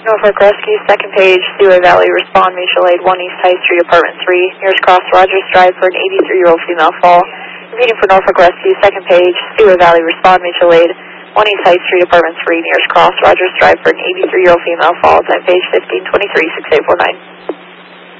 Norfolk Rescue, second page, Seaway Valley, respond, mutual aid, 1 East High Street, apartment 3, nearest cross, Rogers Drive, for an 83-year-old female fall. Repeating for Norfolk Rescue, second page, Seaway Valley, respond, mutual aid, 1 East High Street, apartment 3, nearest cross, Rogers Drive, for an 83-year-old female fall. Time page 1523, 6849.